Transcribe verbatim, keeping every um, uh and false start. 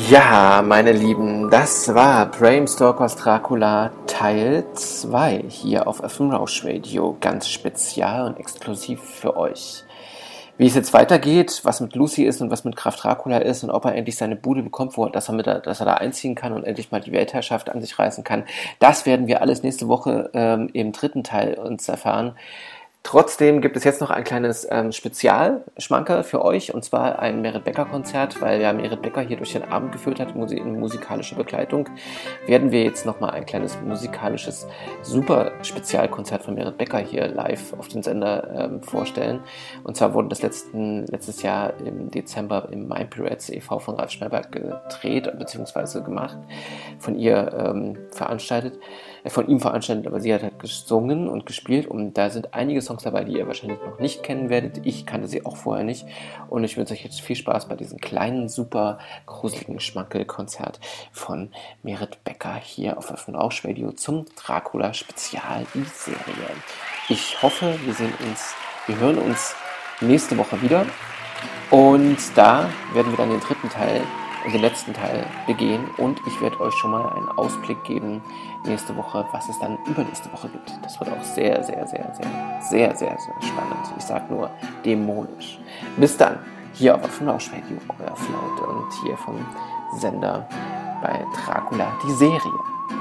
Ja, meine Lieben, das war Bram Stokers Dracula Teil zwei hier auf F M Rausch Radio, ganz spezial und exklusiv für euch. Wie es jetzt weitergeht, was mit Lucy ist und was mit Graf Dracula ist und ob er endlich seine Bude bekommt, wo er, dass, er mit, dass er da einziehen kann und endlich mal die Weltherrschaft an sich reißen kann, das werden wir alles nächste Woche ähm, im dritten Teil uns erfahren. Trotzdem gibt es jetzt noch ein kleines ähm, Spezialschmankerl für euch, und zwar ein Merit Becker Konzert, weil ja Merit Becker hier durch den Abend geführt hat in musikalischer Begleitung. Werden wir jetzt nochmal ein kleines musikalisches super Spezialkonzert von Merit Becker hier live auf dem Sender ähm, vorstellen. Und zwar wurde das letzten, letztes Jahr im Dezember im Mind Pirates e V von Ralf Schmelberg gedreht bzw. gemacht, von ihr ähm, veranstaltet, äh, von ihm veranstaltet, aber sie hat halt gesungen und gespielt, und da sind einige Songs dabei, die ihr wahrscheinlich noch nicht kennen werdet. Ich kannte sie auch vorher nicht, und ich wünsche euch jetzt viel Spaß bei diesem kleinen, super gruseligen Schmankel-Konzert von Merit Becker hier auf F M Rausch Radio zum Dracula Spezial, die Serie. Ich hoffe, wir sehen uns, wir hören uns nächste Woche wieder, und da werden wir dann den dritten Teil und den letzten Teil begehen, und ich werde euch schon mal einen Ausblick geben nächste Woche, was es dann übernächste Woche gibt. Das wird auch sehr, sehr, sehr, sehr, sehr, sehr, sehr spannend. Ich sag nur dämonisch. Bis dann, hier auf F M Rausch Radio, euer Flaute, und hier vom Sender bei Dracula, die Serie.